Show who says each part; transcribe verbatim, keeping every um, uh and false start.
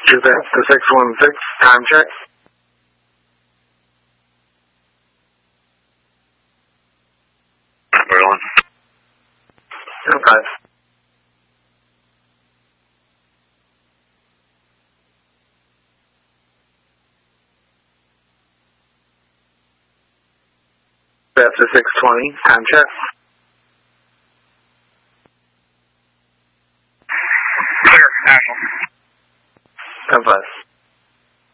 Speaker 1: Is that the six one six time check?
Speaker 2: Berlin.
Speaker 1: Okay. That's the six twenty time check.
Speaker 2: Clear, National.
Speaker 1: ten five.